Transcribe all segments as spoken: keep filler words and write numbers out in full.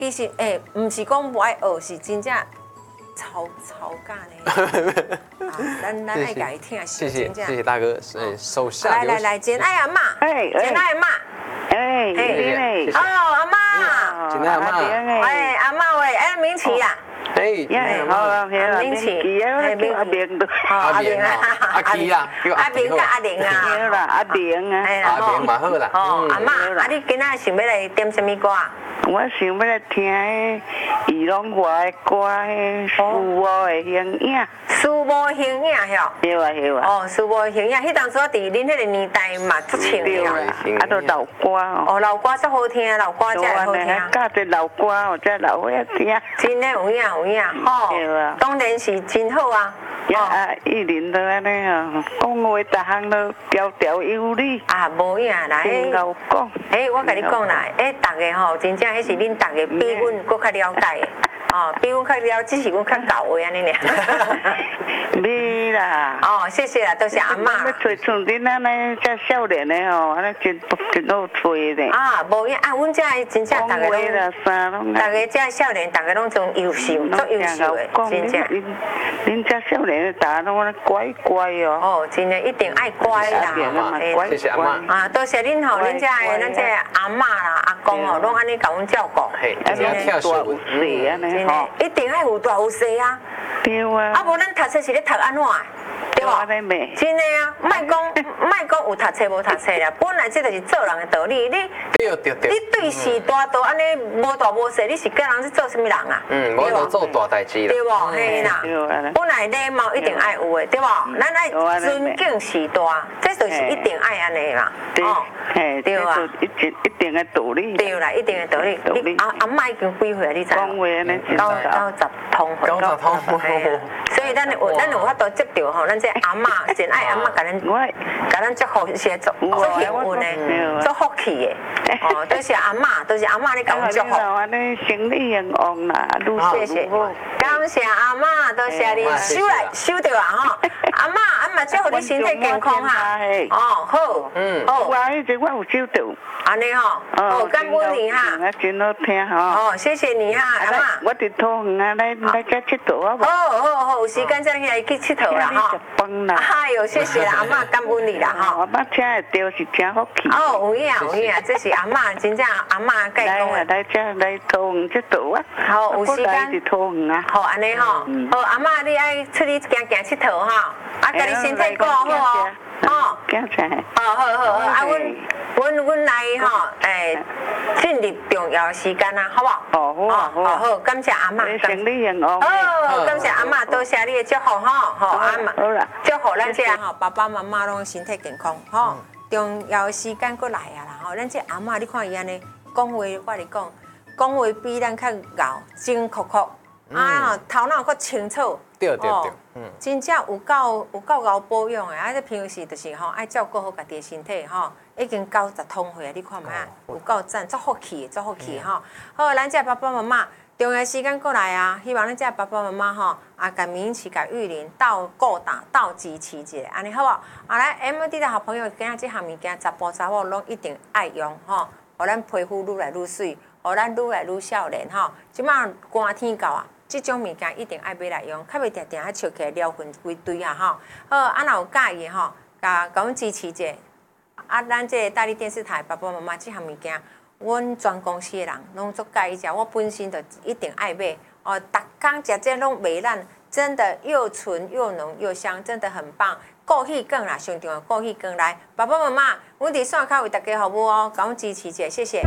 其实诶，唔是讲不爱学，是真正超超干的。啊，咱咱爱改听， 谢谢谢谢大哥，哎，手下来来来，简爱阿妈， 哎， 简爱阿妈， 哎， 谢谢哦，阿妈， 简爱阿妈， 哎，阿妈喂，哎，明琪啦。 哎， 好啊，明琪，哎，明阿明都， 阿明啊，阿琪啊， 阿明甲阿玲啊， 对啦，阿明啊， 阿明嘛好啦。 哦，阿妈，啊你今仔想要来点什么歌啊？ 我想要来听迄仪龙华的歌，迄树木的形影。 树木形影吼。 对啊对啊。 哦，树木形影，迄当初伫恁迄个年代嘛，足唱对啊，啊都老歌哦。 哦，老歌足好听，老歌真好听。 教一老歌，我才老伙听。 真诶有影有影，吼。对啊。当然是真好啊。 呀啊，一年都安尼啊，讲话逐项都条条有理。 啊，无影啦， 真够讲。 诶，我甲你讲啦，诶，逐个吼，真正迄是恁逐个比阮搁较了解的。哦，比阮较了，只是阮较搞话安尼尔。 你啦。 哦，谢谢啦，多谢阿嬷。 要找像恁安尼遮少年的吼，安尼真真好找的。 啊，无影啊，阮遮真正逐个拢，逐个遮少年，逐个拢种优秀，足优秀的，真正。 恁遮少年逐个拢乖乖哦。 哦，真的一定爱乖啦。 谢谢阿嬷。 啊，多谢恁吼，恁遮的咱遮阿嬷啦、阿公吼，拢安尼甲阮照顾。 嘿，真的跳水安尼。 一定爱有大有小啊！ 对啊。 啊，无咱读册是咧读安怎？对无？真的啊，莫讲莫讲有读册无读册啦，本来这就是做人的道理。你对对对。 你对事大都安尼无大无小，你是叫人是做什么人啊？ 嗯，无就做大代志啦。 对无？嘿啦，本来礼貌一定爱有的，对无？咱爱尊敬事大，这就是一定爱安尼啦。 哦，嘿，对啊，一定一定的道理。 对啦，一定的道理。你阿阿嬷已经几岁啊？你知？ 讲话呢， 九九十通。 九十通。 所以咱有咱有法度接到吼，咱这阿嬷真爱阿嬷，甲咱甲咱祝福一些祝祝幸运的，祝福气的。哦，都是阿嬷，都是阿嬷你甲阮祝福。 安尼生意兴旺啦， 谢谢，感谢阿嬷，多谢你收来收到啊吼。阿嬷，阿嬷祝福你身体健康哈。哦，好，嗯，好。我迄阵我有收到。安尼吼，哦，感恩你哈。 真好听哈。 哦，谢谢你哈，阿嬷。 我伫桃园啊，来来遮佚佗啊。 好好好，有时间再来去佚佗啦哈。哎呦，谢谢啦，阿嬷感恩你啦哈。 阿嬷听会到是真福气。 哦，有影有影，这是阿嬷真正阿嬷甲伊讲的。 来遮来桃园佚佗啊。 好，有时间。 伫桃园啊。 好，安尼吼。好，阿嬷你爱出去行行佚佗哈，啊，家己身体顾好哦。哦。 惊彩。 哦，好好好，啊，阮阮阮来吼，诶，进入重要的时间啊，好不好？ 哦，好啊， 好，感谢阿嬷。 生理兴旺。 好，感谢阿嬷，多谢你的祝福吼，好阿嬷。 好啦， 祝福咱这吼爸爸妈妈拢身体健康吼，重要的时间过来啊啦吼，咱这阿嬷你看伊安尼讲话，我你讲，讲话比咱较咬，真酷酷，啊，头脑较清楚。 对对对， 嗯，真正有够有够熬保养的，啊，这平时就是吼爱照顾好家己的身体吼，已经九十通岁啊，你看嘛，有够赞，足福气，足福气吼。好，咱这爸爸妈妈重要时间过来啊，希望咱这爸爸妈妈吼啊，甲明启、甲玉林斗顾大、斗支持一下，安尼好无？啊，来 M D 的好朋友，今仔这项物件，查甫查某拢一定爱用吼，互咱皮肤愈来愈水，互咱愈来愈少年吼。即马寒天到啊。这种物件一定爱买来用，较袂定定遐笑起来撩痕规堆啊吼。好，啊若有介意吼，甲甲阮支持者。啊，咱这大力电视台爸爸妈妈这项物件，阮全公司的人拢足介意食，我本身就一定爱买。哦，逐工食这拢袂烂，真的又纯又浓又香，真的很棒。枸杞羹啦，上重要枸杞羹来，爸爸妈妈，阮伫线口为大家服务哦，甲阮支持者，谢谢。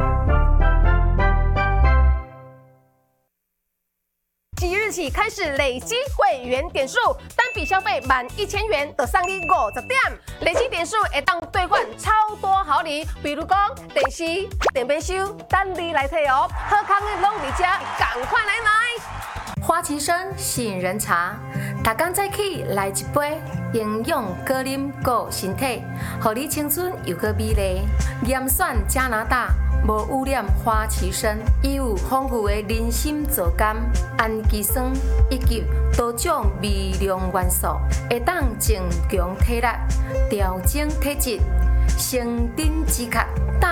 即日起开始累积会员点数，单笔消费满一千元就送你五十点，累积点数会当兑换超多好礼，比如讲电视、电冰箱，等你来摕哦。好康的拢伫遮，赶快来买！ 花旗参吸引人茶，逐工早起来一杯，营养果饮顾身体，互你青春又搁美丽。严选加拿大。无污染花旗参，伊有丰富的人参皂苷、氨基酸以及多种微量元素，会当增强体力、调整体质、生长止咳。大